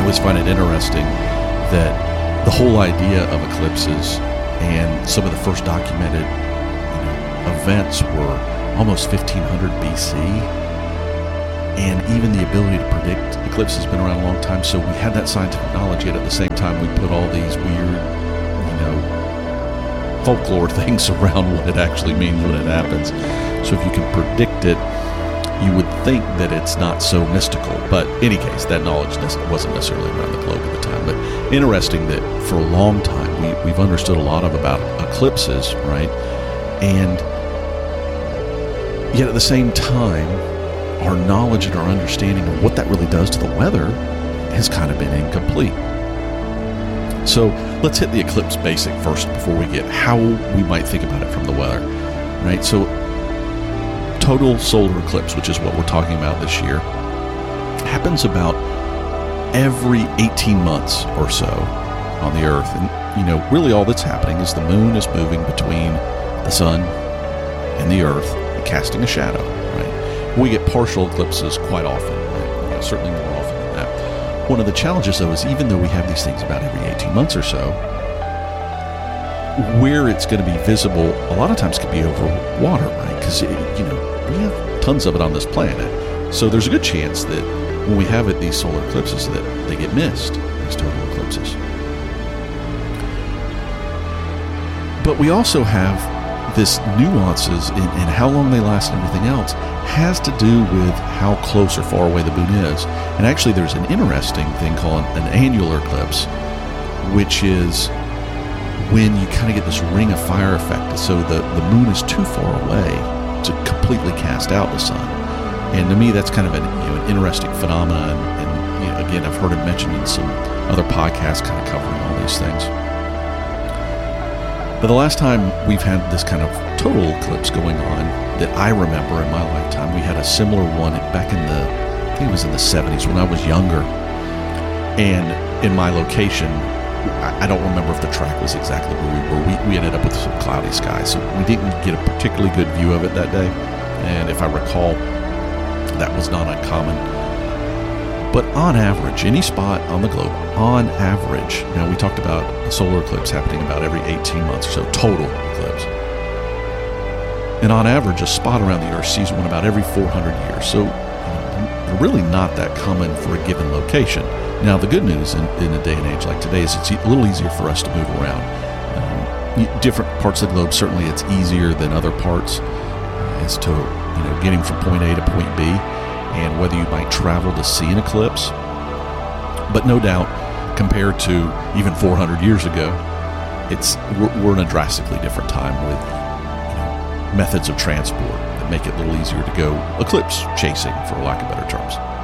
always find it interesting that the whole idea of eclipses and some of the first documented events were almost 1500 BC. And even the ability to predict eclipses has been around a long time. So we had that scientific knowledge, yet at the same time we put all these weird, folklore things around what it actually means when it happens. So if you can predict it, you would think that it's not so mystical. But in any case, that knowledge wasn't necessarily around the globe at the time. But interesting that for a long time we've understood a lot about eclipses, right? And yet at the same time, our knowledge and our understanding of what that really does to the weather has kind of been incomplete. So let's hit the eclipse basic first before we get how we might think about it from the weather, right? So total solar eclipse, which is what we're talking about this year, happens about every 18 months or so on the Earth. And, really all that's happening is the moon is moving between the sun and the Earth and casting a shadow, right? We get partial eclipses quite often, right? Certainly more often than that. One of the challenges, though, is even though we have these things about every 18 months or so, where it's going to be visible a lot of times could be over water, right? Because, we have tons of it on this planet. So there's a good chance that when we have these solar eclipses that they get missed, these total eclipses. But we also have this nuances in how long they last and everything else has to do with how close or far away the moon is. And actually there's an interesting thing called an annular eclipse, which is when you kind of get this ring of fire effect. So the moon is too far away to completely cast out the sun. And to me, that's kind of an interesting phenomenon. And again, I've heard it mentioned in some other podcasts kind of covering all these things. But the last time we've had this kind of total eclipse going on that I remember in my lifetime, we had a similar one back in I think it was in the 70s when I was younger. And in my location, I don't remember if the track was exactly where we were. We ended up with some cloudy skies, so we didn't get a particularly good view of it that day. And if I recall, that was not uncommon. But on average, any spot on the globe, on average, we talked about a solar eclipse happening about every 18 months or so, total eclipse. And on average, a spot around the Earth sees one about every 400 years. So they're really not that common for a given location. Now, the good news in a day and age like today is it's a little easier for us to move around. Different parts of the globe, certainly it's easier than other parts as to getting from point A to point B, and whether you might travel to see an eclipse. But no doubt, compared to even 400 years ago, we're in a drastically different time with methods of transport that make it a little easier to go eclipse chasing, for lack of better terms.